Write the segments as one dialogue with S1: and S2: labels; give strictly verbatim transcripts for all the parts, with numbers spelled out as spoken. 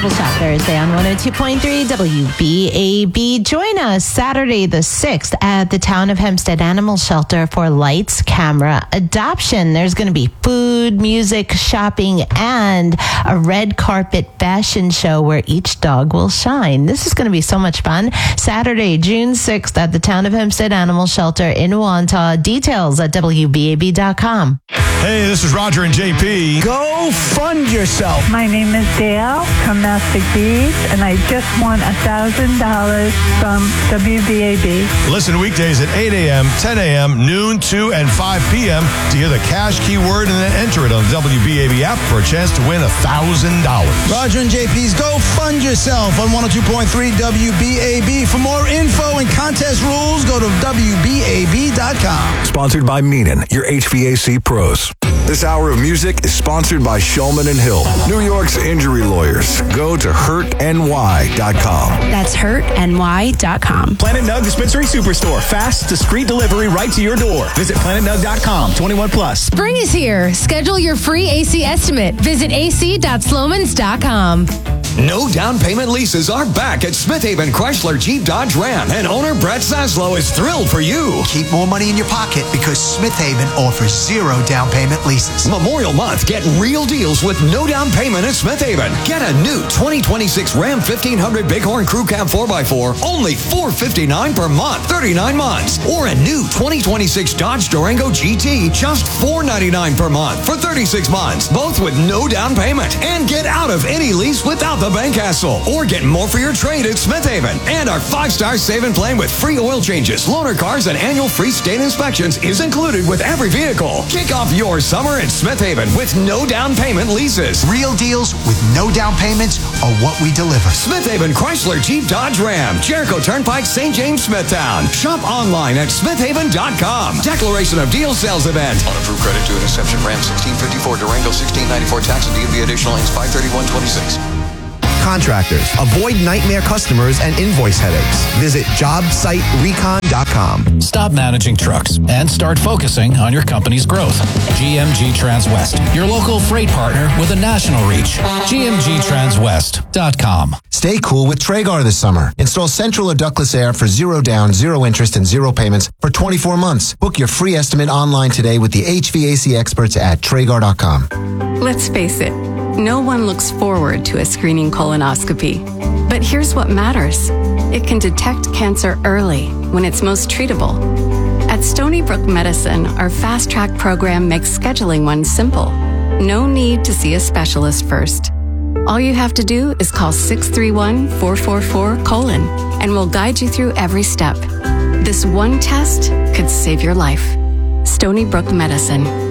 S1: Trouble Shot Thursday on one oh two point three W B A B. Join us Saturday the sixth at the Town of Hempstead Animal Shelter for Lights, Camera, Adoption. There's going to be food, music, shopping, and a red carpet fashion show where each dog will shine. This is going to be so much fun. Saturday, June sixth at the Town of Hempstead Animal Shelter in Wantagh. Details at W B A B dot com.
S2: Hey, this is Roger and J P.
S3: Go fund yourself.
S4: My name is Dale from Mastic Beads, and I just won one thousand dollars from W B A B.
S2: Listen weekdays at eight a.m., ten a.m., noon, two, and five p.m. to hear the cash keyword and then enter it on the W B A B app for a chance to win one thousand dollars.
S3: Roger and J P's Go Fund Yourself on one oh two point three W B A B. For more info and contest rules, go to W B A B dot com.
S5: Sponsored by Meenan, your H V A C pros. This hour of music is sponsored by Shulman and Hill, New York's injury lawyers. Go to hurt N Y dot com.
S6: That's hurt N Y dot com.
S7: Planet Nug Dispensary Superstore. Fast, discreet delivery right to your door. Visit planet nug dot com. twenty-one plus.
S8: Spring is here. Schedule your free A C estimate. Visit A C dot slomans dot com.
S9: No down payment leases are back at Smith Haven Chrysler Jeep Dodge Ram, and owner Brett Zaslow is thrilled for you.
S10: Keep more money in your pocket because Smith Haven offers zero down payment leases.
S9: Memorial Month, get real deals with no down payment at Smith Haven. Get a new twenty twenty-six Ram fifteen hundred Bighorn Crew Cab four by four, only four hundred fifty-nine dollars per month, thirty-nine months. Or a new twenty twenty-six Dodge Durango G T, just four hundred ninety-nine dollars per month for thirty-six months, both with no down payment. And get out of any lease without the bank hassle. Or get more for your trade at Smith Haven. And our five-star save and plan with free oil changes, loaner cars, and annual free state inspections is included with every vehicle. Kick off your summer at Smith Haven with no down payment leases.
S10: Real deals with no down payments are what we deliver.
S9: Smith Haven Chrysler Jeep Dodge Ram, Jericho Turnpike, Saint James, Smithtown. Shop online at smith haven dot com. Declaration of Deal Sales Event.
S11: On approved credit to an exception, Ram sixteen fifty-four, Durango sixteen ninety-four, tax and D M V additional ends five thirty-one twenty-six.
S12: Contractors, avoid nightmare customers and invoice headaches. Visit job site recon dot com.
S13: Stop managing trucks and start focusing on your company's growth. G M G Transwest, your local freight partner with a national reach. G M G transwest dot com.
S12: Stay cool with Traegar this summer. Install central or ductless air for zero down, zero interest, and zero payments for twenty-four months. Book your free estimate online today with the H V A C experts at Traegar dot com.
S14: Let's face it, no one looks forward to a screening colonoscopy. But here's what matters. It can detect cancer early when it's most treatable. At Stony Brook Medicine, our Fast Track program makes scheduling one simple. No need to see a specialist first. All you have to do is call six three one, four four four, colon, and we'll guide you through every step. This one test could save your life. Stony Brook Medicine.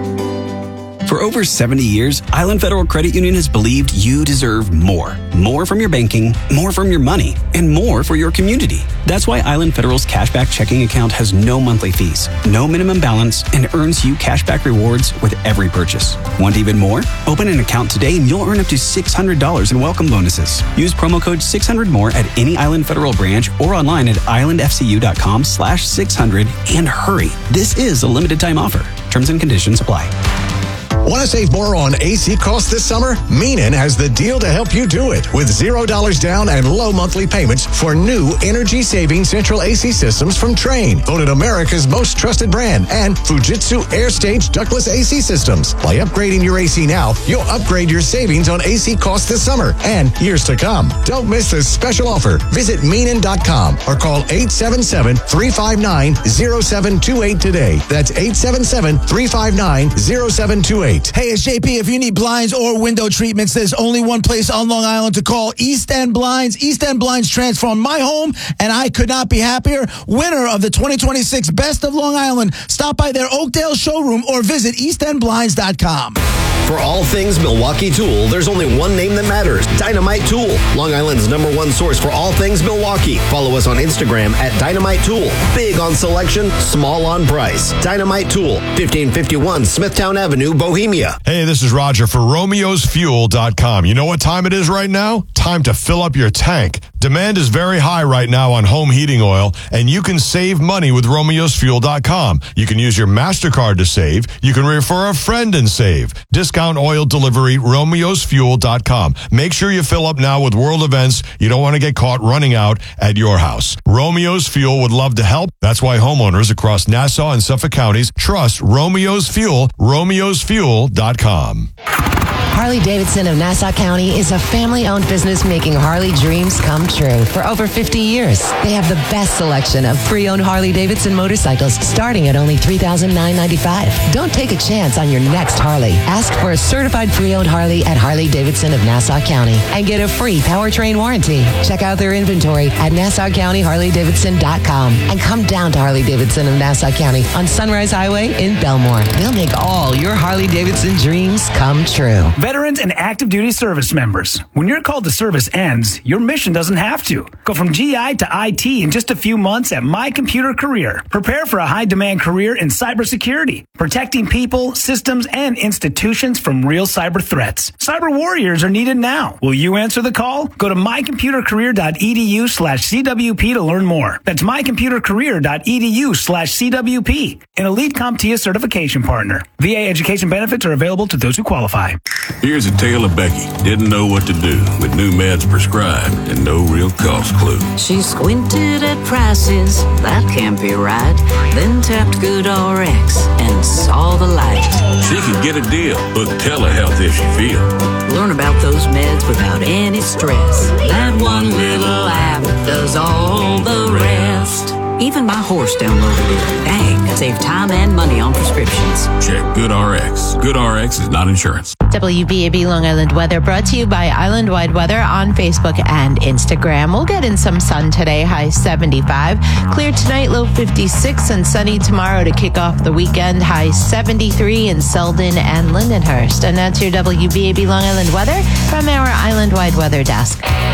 S15: For over seventy years, Island Federal Credit Union has believed you deserve more. More from your banking, more from your money, and more for your community. That's why Island Federal's cashback checking account has no monthly fees, no minimum balance, and earns you cashback rewards with every purchase. Want even more? Open an account today and you'll earn up to six hundred dollars in welcome bonuses. Use promo code six hundred more at any Island Federal branch or online at island f c u dot com slash six hundred and hurry. This is a limited time offer. Terms and conditions apply.
S2: Want to save more on A C costs this summer? Meenan has the deal to help you do it with zero dollars down and low monthly payments for new energy-saving central A C systems from Trane, voted America's most trusted brand, and Fujitsu Air-Stage ductless A C systems. By upgrading your A C now, you'll upgrade your savings on A C costs this summer and years to come. Don't miss this special offer. Visit Meenan dot com or call eight seven seven, three five nine, zero seven two eight today. That's eight seven seven, three five nine, zero seven two eight.
S3: Hey, it's J P. If you need blinds or window treatments, there's only one place on Long Island to call: East End Blinds. East End Blinds transformed my home, and I could not be happier. Winner of the twenty twenty-six Best of Long Island. Stop by their Oakdale showroom or visit east end blinds dot com.
S16: For all things Milwaukee Tool, there's only one name that matters: Dynamite Tool. Long Island's number one source for all things Milwaukee. Follow us on Instagram at Dynamite Tool. Big on selection, small on price. Dynamite Tool, fifteen fifty-one Smithtown Avenue, Bohemia. hypervolemia.
S17: Hey, this is Roger for Romeos Fuel dot com. You know what time it is right now? Time to fill up your tank. Demand is very high right now on home heating oil, and you can save money with Romeos Fuel dot com. You can use your MasterCard to save. You can refer a friend and save. Discount oil delivery, Romeos Fuel dot com. Make sure you fill up now with world events. You don't want to get caught running out at your house. Romeos Fuel would love to help. That's why homeowners across Nassau and Suffolk counties trust Romeos Fuel, Romeos Fuel dot com.
S18: Harley-Davidson of Nassau County is a family-owned business making Harley dreams come true for over fifty years. They have the best selection of pre-owned Harley-Davidson motorcycles starting at only three thousand nine hundred ninety-five dollars. Don't take a chance on your next Harley. Ask for a certified pre-owned Harley at Harley-Davidson of Nassau County and get a free powertrain warranty. Check out their inventory at Nassau County Harley Davidson dot com and come down to Harley-Davidson of Nassau County on Sunrise Highway in Belmore. They'll make all your Harley-Davidson dreams come true.
S19: Veterans and active duty service members, when your call to service ends, your mission doesn't have to. Go from G I to I T in just a few months at My Computer Career. Prepare for a high-demand career in cybersecurity, protecting people, systems, and institutions from real cyber threats. Cyber warriors are needed now. Will you answer the call? Go to my computer career dot e d u slash c w p to learn more. That's my computer career dot e d u slash c w p, an Elite CompTIA certification partner. V A education benefits are available to those who qualify.
S20: Here's a tale of Becky. Didn't know what to do with new meds prescribed and no real cost clue.
S21: She squinted at prices, that can't be right. Then tapped GoodRx and saw the light.
S20: She could get a deal. Book telehealth if she feels.
S21: Learn about those meds without any stress. That one little app does all the rest. Even my horse downloaded it. Dang, save time and money on prescriptions.
S20: Check GoodRx. GoodRx is not insurance.
S1: W B A B Long Island weather brought to you by Island Wide Weather on Facebook and Instagram. We'll get in some sun today, high seventy-five. Clear tonight, low fifty-six, and sunny tomorrow to kick off the weekend, high seventy-three in Selden and Lindenhurst. And that's your W B A B Long Island weather from our Island Wide Weather desk.